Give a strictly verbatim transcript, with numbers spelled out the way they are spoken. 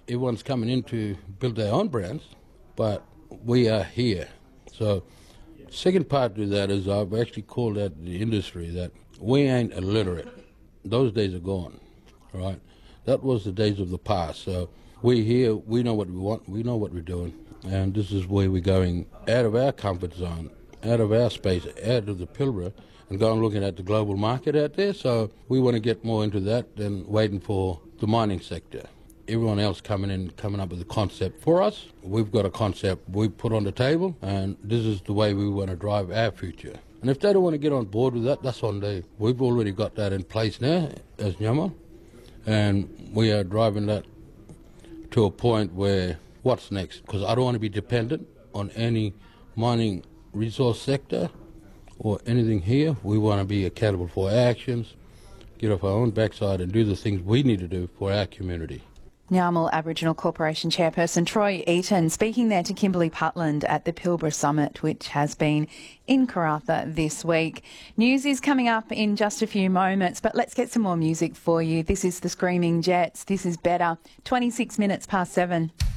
everyone's coming in to build their own brands, but we are here. So second part to that is I've actually called out the industry that we ain't illiterate. Those days are gone, right? That was the days of the past. So we're here, we know what we want, we know what we're doing, and this is where we're going out of our comfort zone, out of our space, out of the Pilbara, and going looking at the global market out there. So we want to get more into that than waiting for the mining sector. Everyone else coming in, coming up with a concept for us. We've got a concept we put on the table, and this is the way we want to drive our future. And if they don't want to get on board with that, that's on them. We've already got that in place now as Nyamal, and we are driving that to a point where what's next? Because I don't want to be dependent on any mining resource sector or anything here. We want to be accountable for our actions, get off our own backside and do the things we need to do for our community. Nyamal Aboriginal Corporation Chairperson Troy Eaton speaking there to Kimberley Putland at the Pilbara Summit, which has been in Karratha this week. News is coming up in just a few moments, but let's get some more music for you. This is the Screaming Jets. This is Better. twenty-six minutes past seven.